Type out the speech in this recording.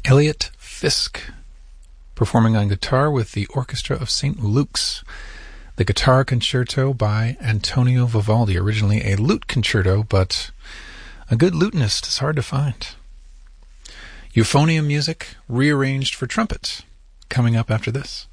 Elliot Fisk, performing on guitar with the Orchestra of St. Luke's. The Guitar Concerto by Antonio Vivaldi, originally a lute concerto, but a good lutenist is hard to find. Euphonium music rearranged for trumpet, coming up after this.